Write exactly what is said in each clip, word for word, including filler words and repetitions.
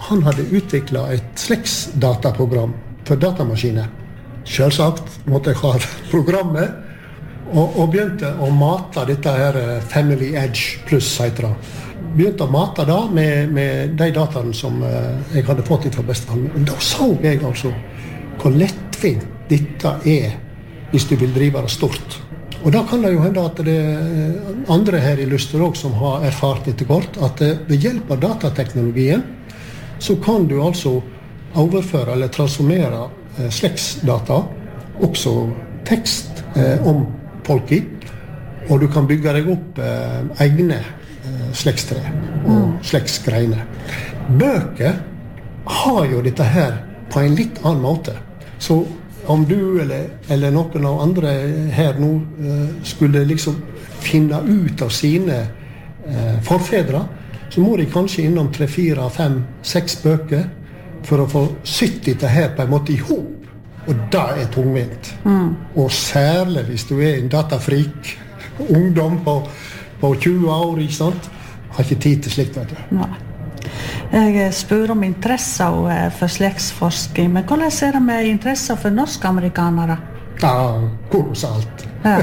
han hadde utviklet et slektsdataprogram for datamaskiner. Selvsagt måtte jeg ha programmet, og, og begynte å mate dette her Family Edge Plus, heter det. Begynte å mate da med, med de dataene som uh, jeg hadde fått fra bestefaren. Men da så jeg altså hvor lettvint dette er hvis du vil drive det stort. Og da kan det jo hende at det er andre her i Luster også som har erfart etter kort, at ved hjelp av datateknologien så kan du altså overføre eller transformere eh, slektsdata, også tekst eh, om folk i, og du kan bygge deg opp eh, egne eh, slektstre og slektsgreiner. Bøker har jo dette her på en litt annen måte. Så om du eller, eller noen av andre her nå uh, skulle liksom finne ut av sine uh, forfedre, så må de kanskje innom tre, fire, fem, seks bøker for å få sytt dette her på en måte i hop. Og det er tungvint. Mm. Og særlig hvis du er en datafrik, ungdom på, på tjue år, ikke sant? Har ikke tid til slikt, vet du. Nei. Jeg spør om interesse for slektsforsking, men hvordan er det med interesse for norsk-amerikanere? Ja, kolossalt. Ja.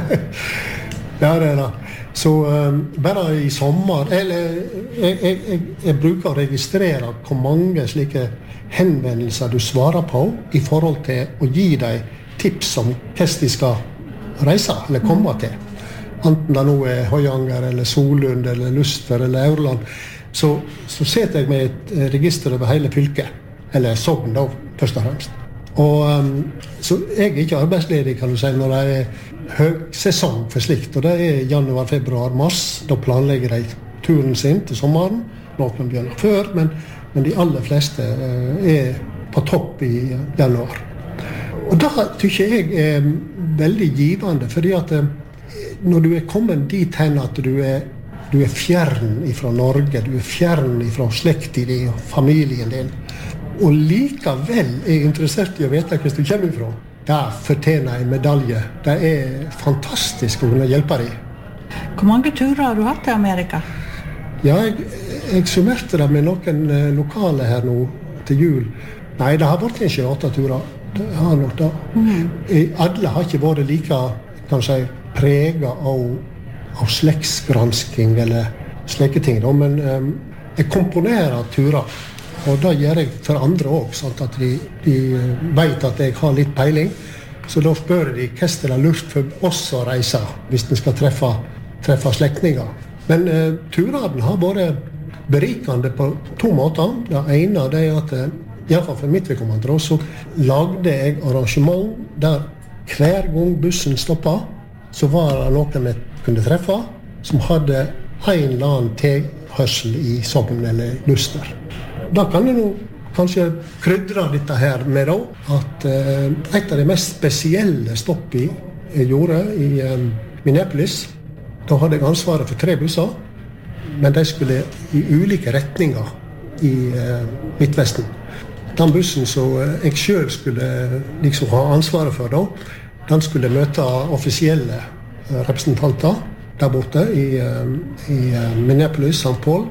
Ja, det er det. Så um, bare i sommer, eller jeg, jeg, jeg, jeg bruker å registrere hvor mange slike henvendelser du svarer på i forhold til å gi deg tips om hvordan de skal reise eller komme mm. til. Enten det nå er Høyanger, eller Solund, eller Luster, eller Aurland. Så, så setter jeg med et register over hele fylket, eller Sogn da, først og fremst. Og, um, så jeg er ikke arbeidsledig, kan du si, når det er høgsesong for slikt, og det er januar, februar, mars. Da planlegger de turen sin til sommeren, noen begynner før, men, men de aller fleste uh, er på topp i januar. Og da tykker jeg er veldig givende, fordi at uh, når du er kommet dit hen at du er Du er fjern ifra Norge, du er fjern ifra slekten din og familien din. Og likevel er interessert i å vite hvor du kommer ifra. Det fortjener en medalje. Det er fantastisk å kunne hjelpe deg. Hvor mange turer har du hatt til Amerika? Ja, jeg, jeg summerte det med noen lokale her nå til jul. Nei, det har vært ikke åtte turer. Det har nok det. Mm. Alle har ikke vært like, kan si, preget av av slektsgransking eller slike ting, da. Men um, jeg komponerer turer, og det gjør jeg for andre også, sånn at de, de vet at jeg har litt peiling, så da spør de hvordan det er lurt for oss å reise hvis de skal treffe, treffe slektninger. Men uh, turene har vært berikende på to måter. Det ene det er at, i hvert fall for mitt vedkommende, så lagde jeg arrangement der hver gang bussen stoppet, så var det noen jeg kunne treffe, som hadde en eller annen tilhørsel i Sogn eller Luster. Da kan jeg nå kanskje krydre dette her med da, at uh, et av de mest spesielle stoppene jeg gjorde i um, Minneapolis, da hadde jeg ansvaret for tre busser, men de skulle i ulike retninger i uh, Midtvesten. Den bussen som jeg selv skulle liksom ha ansvaret for da, den skulle møte offisielle representanter der borte i, i Minneapolis, Saint Paul.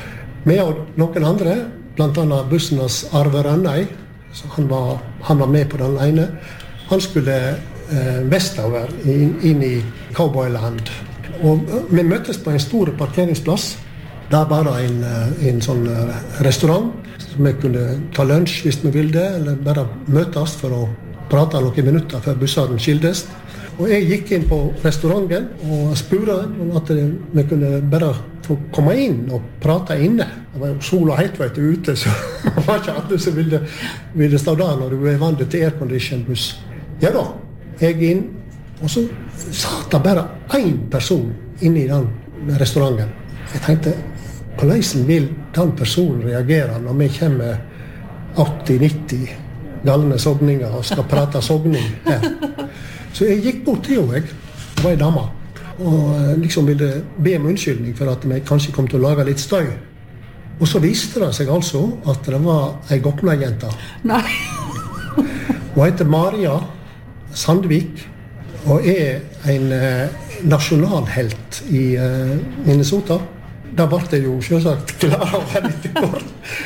Med noen andre, blant annet bussenes Arve Rønnøy, han var, han var med på den ene. Han skulle eh, vestover inn, inn i Cowboyland. Og vi møttes på en stor parkeringsplass. Der var det en, en sånn restaurant som vi kunne ta lunsj hvis vi ville, eller bare møtes for å prate noen minutter før bussene skildes. Og jeg gikk inn på restauranten og spurte at vi kunne bare få komme inn og prate inne. Det var jo sol og helt vet du, ute, så det var ikke alle som ville, ville stå der når du er vant til aircondition buss. Ja da, jeg inn, og så satt det bare en person inne i den restauranten. Jeg tenkte, hvordan vil den personen reagere når vi kommer åtti nitti galne sogninger og skal prate sogning her? Så jeg gikk bort til henne, det var en dame, og liksom ville be om unnskyldning for at vi kanskje kom til å lage litt støy. Og så viste det seg altså at det var en Gokna-jente. Nei. Hun heter Maria Sandvik, og er en eh, nasjonalhelt i eh, Minnesota. Da ble det jo selvsagt klar å være litt kort.